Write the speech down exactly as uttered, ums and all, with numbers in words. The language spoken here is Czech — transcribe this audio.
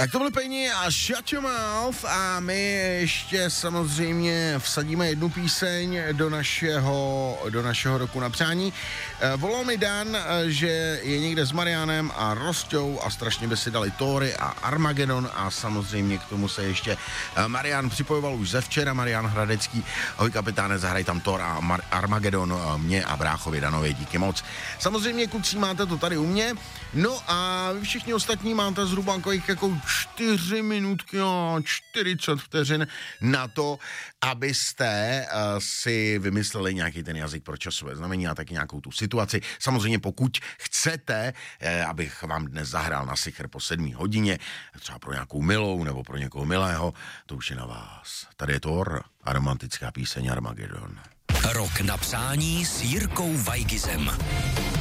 Tak to byly Pejni a Shut Your Mouth a my ještě samozřejmě vsadíme jednu píseň do našeho, do našeho roku na přání. E, volal mi Dan, že je někde s Marianem a Rostou a strašně by si dali Tóry a Armagedon a samozřejmě k tomu se ještě Marian připojoval už ze včera, Marian Hradecký. Ahoj kapitáne, zahraj tam Thor a Mar- Armagedon mě a bráchovi Danovi, díky moc. Samozřejmě kluci máte to tady u mě, no a vy všichni ostatní máte zhruba jako čtyři minutky a čtyřicet vteřin na to, abyste uh, si vymysleli nějaký ten jazyk pro časové znamení a taky nějakou tu situaci. Samozřejmě pokud chcete, eh, abych vám dnes zahrál na Sicher po sedmé hodině, třeba pro nějakou milou nebo pro někoho milého, to už je na vás. Tady je Thor a romantická píseň Armagedon. Rok na přání s Jirkou Weigizem.